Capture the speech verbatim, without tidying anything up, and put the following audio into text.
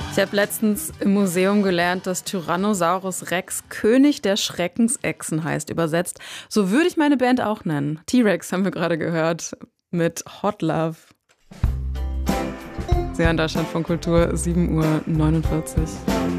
Ich habe letztens im Museum gelernt, dass Tyrannosaurus Rex König der Schreckensechsen heißt, übersetzt. So würde ich meine Band auch nennen. T-Rex haben wir gerade gehört mit Hot Love. Sie hören Deutschlandfunk Kultur, sieben Uhr neunundvierzig.